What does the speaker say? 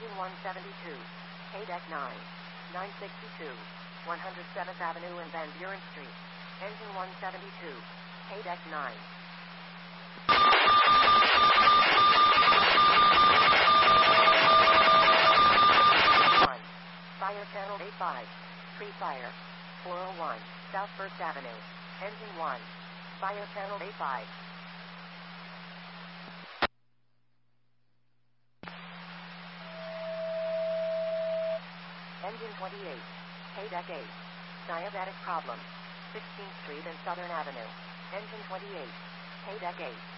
Engine 172. K-Deck 9. 962. 107th Avenue and Van Buren Street. Engine 172. K-Deck 9. Fire channel 85. Pre-fire. 401. South 1st Avenue. Engine 1. Fire channel 85. Engine 28. K-Deck 8. Diabetic problem. 16th Street and Southern Avenue. Engine 28. K-Deck 8.